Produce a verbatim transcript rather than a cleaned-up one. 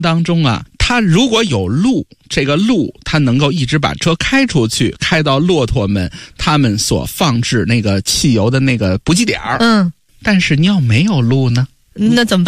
当中啊，它如果有路，这个路它能够一直把车开出去，开到骆驼们他们所放置那个汽油的那个补给点儿。 嗯， 但是你要没有路呢？ 那怎么办？